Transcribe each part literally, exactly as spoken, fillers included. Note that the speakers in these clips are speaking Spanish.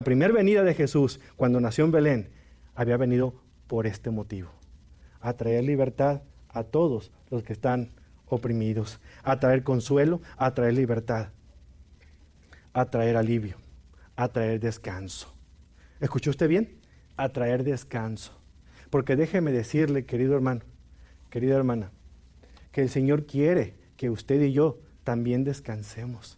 La primera venida de Jesús, cuando nació en Belén, había venido por este motivo: a traer libertad a todos los que están oprimidos, a traer consuelo, a traer libertad, a traer alivio, a traer descanso. ¿Escuchó usted bien? A traer descanso. Porque déjeme decirle, querido hermano, querida hermana, que el Señor quiere que usted y yo también descansemos.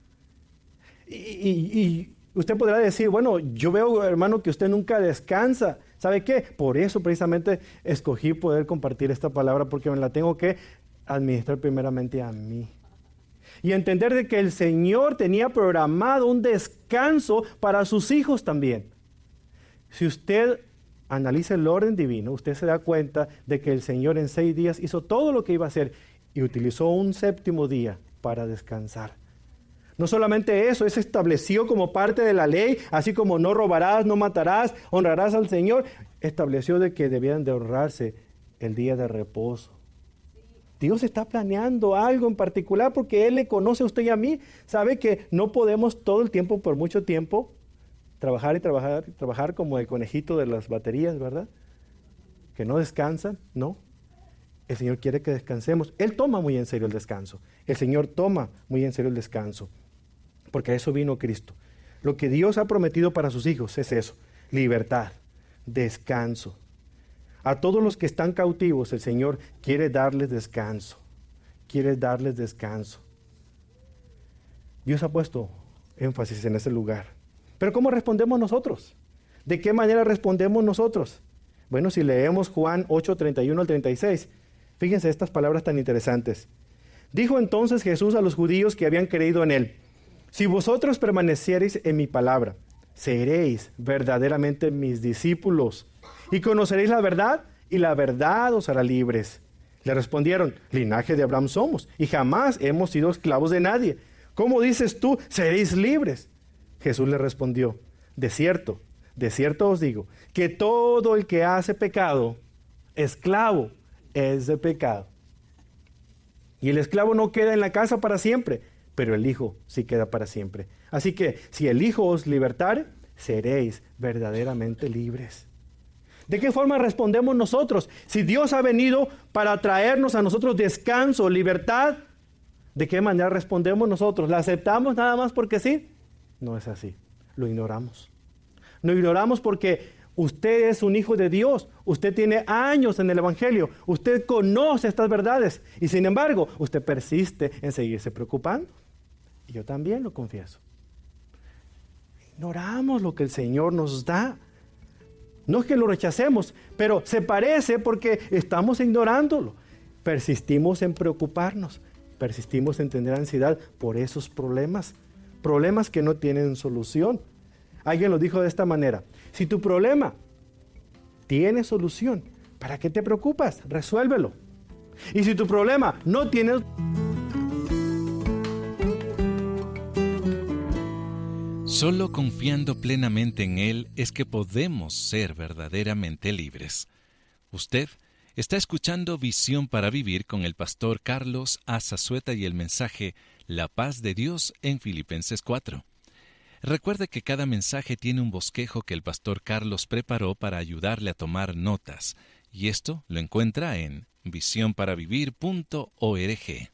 Y, y, y usted podrá decir, bueno, yo veo, hermano, que usted nunca descansa. ¿Sabe qué? Por eso precisamente escogí poder compartir esta palabra, porque me la tengo que administrar primeramente a mí. Y entender de que el Señor tenía programado un descanso para sus hijos también. Si usted analiza el orden divino, usted se da cuenta de que el Señor en seis días hizo todo lo que iba a hacer y utilizó un séptimo día para descansar. No solamente eso, se estableció como parte de la ley, así como no robarás, no matarás, honrarás al Señor, estableció de que debían de honrarse el día de reposo. Dios está planeando algo en particular porque Él le conoce a usted y a mí. Sabe que no podemos todo el tiempo, por mucho tiempo, trabajar y trabajar y trabajar como el conejito de las baterías, ¿verdad? Que no descansan, no. El Señor quiere que descansemos. Él toma muy en serio el descanso. El Señor toma muy en serio el descanso. Porque a eso vino Cristo. Lo que Dios ha prometido para sus hijos es eso: libertad, descanso. A todos los que están cautivos, el Señor quiere darles descanso. Quiere darles descanso. Dios ha puesto énfasis en ese lugar. Pero ¿cómo respondemos nosotros? ¿De qué manera respondemos nosotros? Bueno, si leemos Juan ocho, treinta y uno al treinta y seis, fíjense estas palabras tan interesantes. Dijo entonces Jesús a los judíos que habían creído en Él: si vosotros permaneciereis en mi palabra, seréis verdaderamente mis discípulos, y conoceréis la verdad, y la verdad os hará libres. Le respondieron: linaje de Abraham somos, y jamás hemos sido esclavos de nadie. ¿Cómo dices tú, seréis libres? Jesús le respondió: de cierto, de cierto os digo, que todo el que hace pecado, esclavo es de pecado. Y el esclavo no queda en la casa para siempre, pero el Hijo sí queda para siempre. Así que, si el Hijo os libertare, seréis verdaderamente libres. ¿De qué forma respondemos nosotros? Si Dios ha venido para traernos a nosotros descanso, libertad, ¿de qué manera respondemos nosotros? ¿La aceptamos nada más porque sí? No es así. Lo ignoramos. Lo ignoramos porque usted es un hijo de Dios. Usted tiene años en el Evangelio. Usted conoce estas verdades. Y sin embargo, usted persiste en seguirse preocupando. Y yo también lo confieso. Ignoramos lo que el Señor nos da. No es que lo rechacemos, pero se parece porque estamos ignorándolo. Persistimos en preocuparnos. Persistimos en tener ansiedad por esos problemas. Problemas que no tienen solución. Alguien lo dijo de esta manera: si tu problema tiene solución, ¿para qué te preocupas? Resuélvelo. Y si tu problema no tiene... Solo confiando plenamente en Él es que podemos ser verdaderamente libres. Usted está escuchando Visión para Vivir con el pastor Carlos Azazueta y el mensaje La paz de Dios en Filipenses cuatro. Recuerde que cada mensaje tiene un bosquejo que el pastor Carlos preparó para ayudarle a tomar notas, y esto lo encuentra en visión para vivir punto org.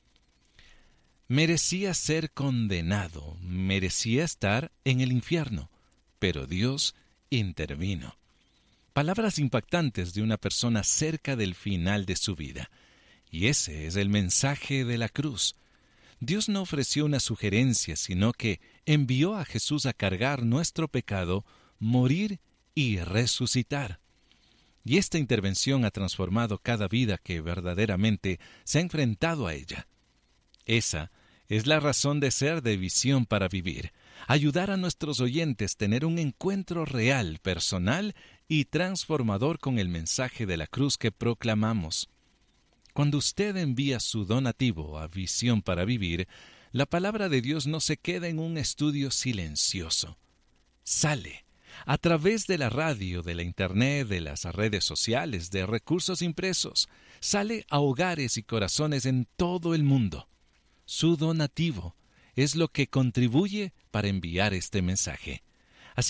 Merecía ser condenado, merecía estar en el infierno, pero Dios intervino. Palabras impactantes de una persona cerca del final de su vida. Y ese es el mensaje de la cruz. Dios no ofreció una sugerencia, sino que envió a Jesús a cargar nuestro pecado, morir y resucitar. Y esta intervención ha transformado cada vida que verdaderamente se ha enfrentado a ella. Esa es la razón de ser de Visión para Vivir, ayudar a nuestros oyentes a tener un encuentro real, personal y transformador con el mensaje de la cruz que proclamamos. Cuando usted envía su donativo a Visión para Vivir, la palabra de Dios no se queda en un estudio silencioso. Sale a través de la radio, de la internet, de las redes sociales, de recursos impresos. Sale a hogares y corazones en todo el mundo. Su donativo es lo que contribuye para enviar este mensaje.